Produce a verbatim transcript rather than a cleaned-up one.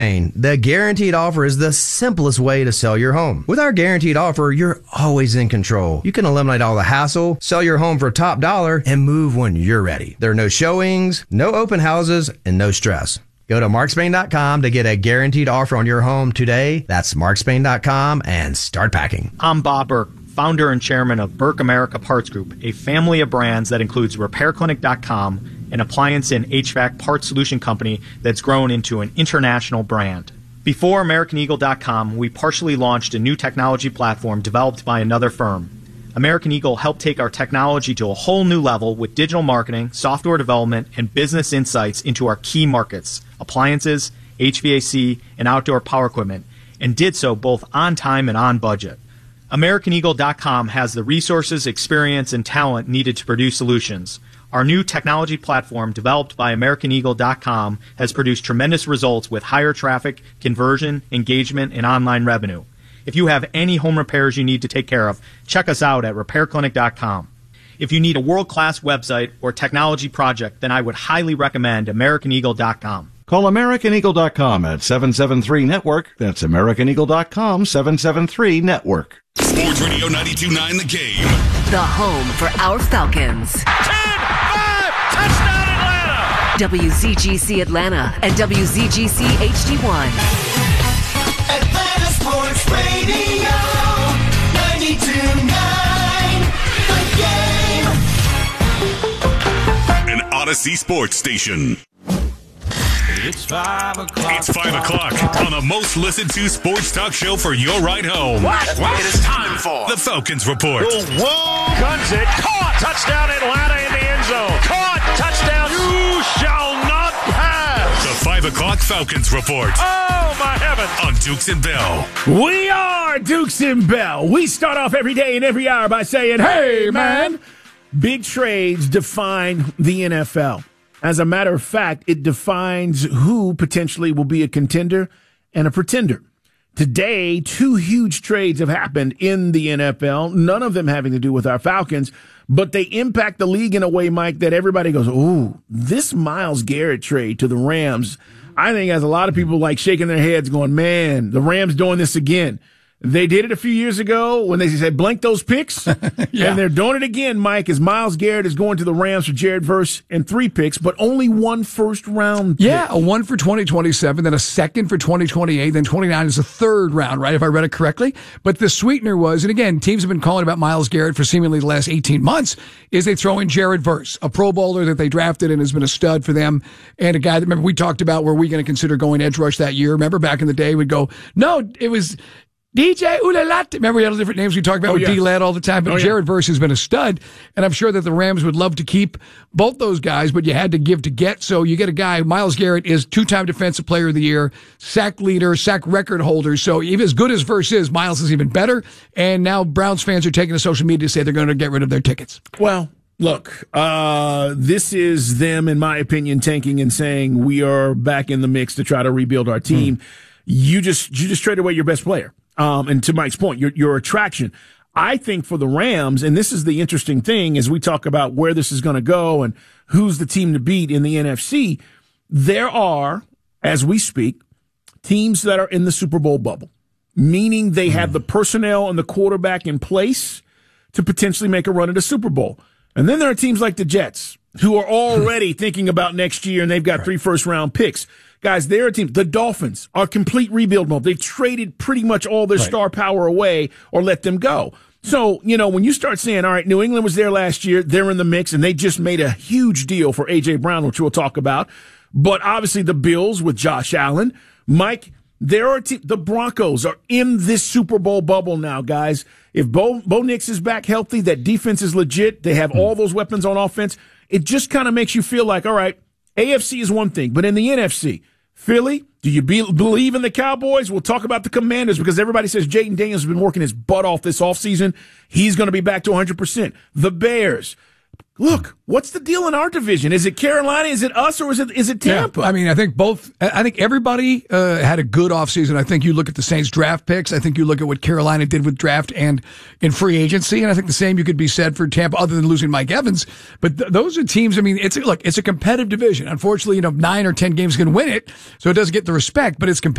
The Guaranteed Offer is the simplest way to sell your home. With our Guaranteed Offer, you're always in control. You can eliminate all the hassle, sell your home for top dollar, and move when you're ready. There are no showings, no open houses, and no stress. Go to mark spain dot com to get a Guaranteed Offer on your home today. That's mark spain dot com and start packing. I'm Bob Burke, founder and chairman of Burke America Parts Group, a family of brands that includes repair clinic dot com, an appliance and H V A C parts solution company that's grown into an international brand. Before American Eagle dot com, we partially launched a new technology platform developed by another firm. American Eagle helped take our technology to a whole new level with digital marketing, software development, and business insights into our key markets, appliances, H V A C, and outdoor power equipment, and did so both on time and on budget. American Eagle dot com has the resources, experience, and talent needed to produce solutions. Our new technology platform, developed by American Eagle dot com, has produced tremendous results with higher traffic, conversion, engagement, and online revenue. If you have any home repairs you need to take care of, check us out at repair clinic dot com. If you need a world-class website or technology project, then I would highly recommend American Eagle dot com. Call American Eagle dot com at seven seven three network. That's American Eagle dot com, seven seven three network. Sports Radio ninety-two point nine The Game. The home for our Falcons. ten five, touchdown Atlanta! W Z G C Atlanta and W Z G C H D one. Atlanta Sports Radio, ninety-two point nine The Game. An Odyssey Sports Station. It's five o'clock. It's five o'clock on the most listened to sports talk show for your ride home. What? What? It is time for the Falcons Report. Whoa! Guns it. Caught. Touchdown Atlanta in the end zone. Caught. Touchdown. You shall not pass. The five o'clock Falcons Report. Oh, my heavens. On Dukes and Bell. We are Dukes and Bell. We start off every day and every hour by saying, hey, man. Big trades define the N F L. As a matter of fact, it defines who potentially will be a contender and a pretender. Today, two huge trades have happened in the N F L, none of them having to do with our Falcons, but they impact the league in a way, Mike, that everybody goes, ooh, this Myles Garrett trade to the Rams, I think has a lot of people like shaking their heads going, man, the Rams doing this again. They did it a few years ago when they said blank those picks, yeah. And they're doing it again, Mike, as Myles Garrett is going to the Rams for Jared Verse and three picks, but only one first-round pick. Yeah, a one for twenty twenty-seven, then a second for twenty twenty-eight, then twenty-nine is a third round, right, if I read it correctly. But the sweetener was, and again, teams have been calling about Myles Garrett for seemingly the last eighteen months, is they throw in Jared Verse, a Pro Bowler that they drafted and has been a stud for them, and a guy that, remember, we talked about, were we going to consider going edge rush that year? Remember, back in the day, we'd go, no, it was D J Ulalat. Remember, we had all the different names we talked about oh, with yeah. D-Lad all the time, but oh, Jared yeah. Verse has been a stud, and I'm sure that the Rams would love to keep both those guys, but you had to give to get, so you get a guy, Myles Garrett is two-time Defensive Player of the Year, sack leader, sack record holder, so even as good as Verse is, Myles is even better, and now Browns fans are taking to social media to say they're going to get rid of their tickets. Well, look, uh, this is them, in my opinion, tanking and saying we are back in the mix to try to rebuild our team. Mm. You just you just traded away your best player. Um, and to Mike's point, your, your attraction. I think for the Rams, and this is the interesting thing as we talk about where this is going to go and who's the team to beat in the N F C, there are, as we speak, teams that are in the Super Bowl bubble, meaning they have the personnel and the quarterback in place to potentially make a run at a Super Bowl. And then there are teams like the Jets who are already thinking about next year, and they've got three first-round picks. Guys, they're a team. The Dolphins are complete rebuild mode. They've traded pretty much all their right. star power away or let them go. So, you know, when you start saying, all right, New England was there last year, they're in the mix, and they just made a huge deal for A J. Brown, which we'll talk about. But obviously the Bills with Josh Allen. Mike, there are te- the Broncos are in this Super Bowl bubble now, guys. If Bo, Bo Nix is back healthy, that defense is legit. They have all those weapons on offense. It just kind of makes you feel like, all right, A F C is one thing, but in the N F C, Philly, do you be, believe in the Cowboys? We'll talk about the Commanders because everybody says Jaden Daniels has been working his butt off this offseason. He's going to be back to one hundred percent. The Bears, look, what's the deal in our division? Is it Carolina? Is it us? Or is it is it Tampa? Yeah, I mean, I think both. I think everybody uh, had a good offseason. I think you look at the Saints draft picks. I think you look at what Carolina did with draft and in free agency. And I think the same you could be said for Tampa, other than losing Mike Evans. But th- those are teams. I mean, it's look, it's a competitive division. Unfortunately, you know, nine or ten games can win it, so it doesn't get the respect. But it's competitive.